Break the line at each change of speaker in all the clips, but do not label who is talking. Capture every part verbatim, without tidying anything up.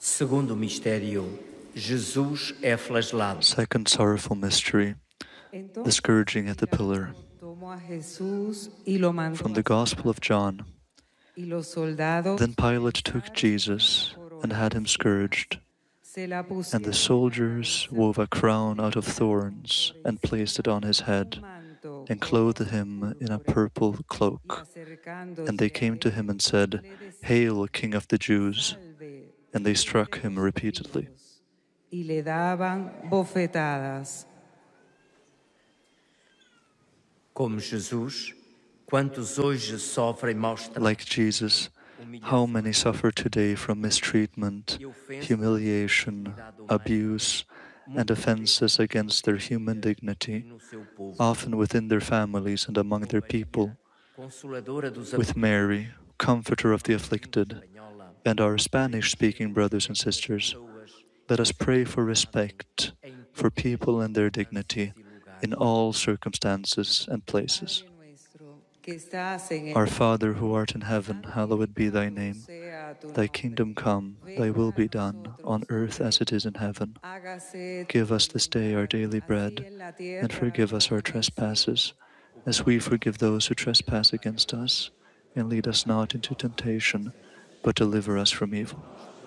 Segundo mistério, Jesus é flagelado.
Second sorrowful mystery, the scourging at the pillar. From the Gospel of John. Then Pilate took Jesus and had him scourged, and the soldiers wove a crown out of thorns and placed it on his head, and clothed him in a purple cloak. And they came to him and said, "Hail, King of the Jews!" And they struck him repeatedly.
Como Jesus, quantos hoje sofrem maus tratos?
Like Jesus, how many suffer today from mistreatment, humiliation, abuse, and offenses against their human dignity, often within their families and among their people. With Mary, comforter of the afflicted, and our Spanish-speaking brothers and sisters, let us pray for respect for people and their dignity in all circumstances and places. Our Father, who art in heaven, hallowed be thy name. Thy kingdom come, thy will be done, on earth as it is in heaven. Give us this day our daily bread, and forgive us our trespasses, as we forgive those who trespass against us. And lead us not into temptation, but deliver us from evil.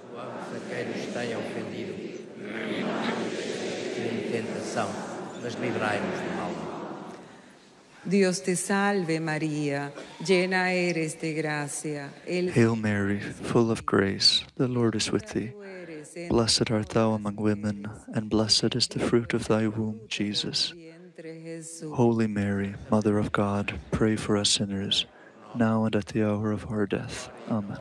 Dios te salve María, llena eres de gracia. El
Hail Mary, full of grace, the Lord is with thee. Blessed art thou among women, and blessed is the fruit of thy womb, Jesus. Holy Mary, Mother of God, pray for us sinners, now and at the hour of our death. Amen.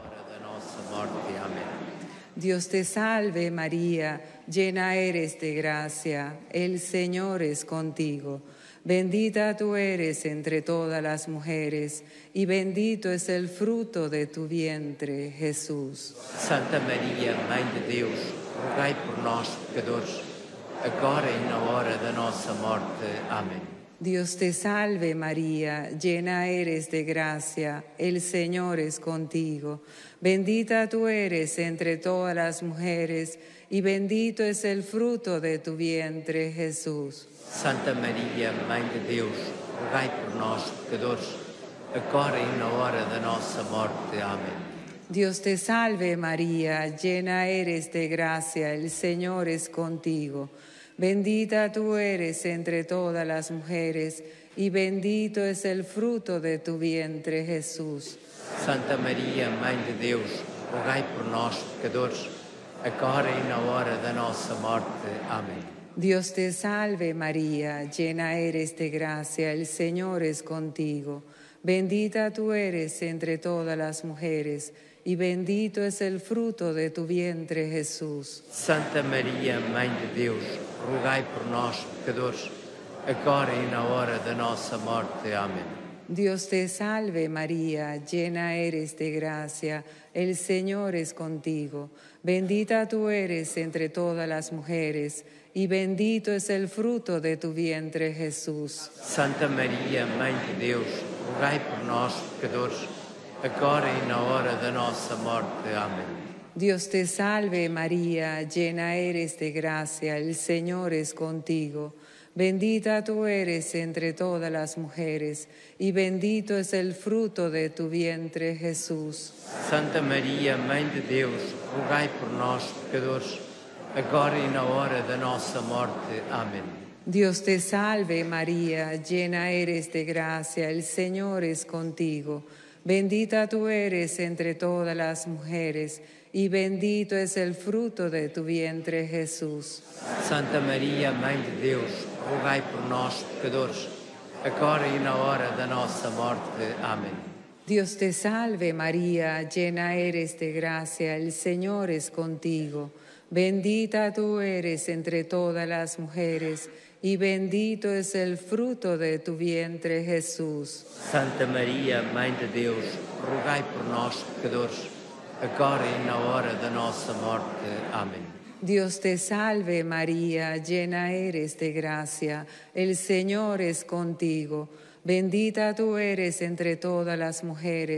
Dios te salve María, llena eres de gracia, el Señor es contigo. Bendita tú eres entre todas las mujeres, y bendito es el fruto de tu vientre, Jesús.
Santa Maria, Mãe de Deus, rogai por nós, pecadores, agora e na hora da nossa morte. Amém.
Dios te salve María, llena eres de gracia, el Señor es contigo. Bendita tú eres entre todas las mujeres, y bendito es el fruto de tu vientre, Jesús.
Santa Maria, Mãe de Deus, rogai por nós, pecadores, agora e na hora da nossa morte. Amém.
Dios te salve María, llena eres de gracia, el Señor es contigo. Bendita tú eres entre todas las mujeres, y bendito es el fruto de tu vientre, Jesús.
Santa Maria, Mãe de Deus, rogai por nós, pecadores, agora e na hora da nossa morte. Amém.
Dios te salve María, llena eres de gracia, el Señor es contigo. Bendita tú eres entre todas las mujeres, y bendito es el fruto de tu vientre, Jesús.
Santa Maria, Mãe de Deus, rogai por nós, pecadores, agora e na hora da nossa morte. Amém.
Dios te salve María, llena eres de gracia, el Señor es contigo. Bendita tú eres entre todas las mujeres, y bendito es el fruto de tu vientre, Jesús.
Santa Maria, Mãe de Deus, rogai por nós, pecadores, agora e na hora da nossa morte. Amém.
Dios te salve María, llena eres de gracia, el Señor es contigo. Bendita tú eres entre todas las mujeres, y bendito es el fruto de tu vientre, Jesús.
Santa Maria, Mãe de Deus, rogai por nós, pecadores, agora e na hora da nossa morte. Amém.
Dios te salve María, llena eres de gracia, el Señor es contigo. Bendita tú eres entre todas las mujeres, y bendito es el fruto de tu vientre, Jesús.
Santa Maria, Mãe de Deus, rogai por nós, pecadores, agora e na hora da nossa morte. Amém.
Dios te salve María, llena eres de gracia, el Señor es contigo. Bendita tú eres entre todas las mujeres, y bendito es el fruto de tu vientre, Jesús.
Santa Maria, Mãe de Deus, rogai por nós, pecadores, agora e na hora da nossa morte. Amém.
Dios te salve María, llena eres de gracia, el Señor es contigo. Bendita tú eres entre todas las mujeres,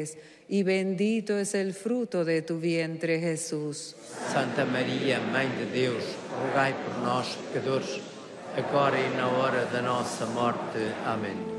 y bendito es el fruto de tu vientre, Jesús.
Santa Maria, Mãe de Deus, rogai por nós, pecadores, agora e na hora da nossa morte. Amém.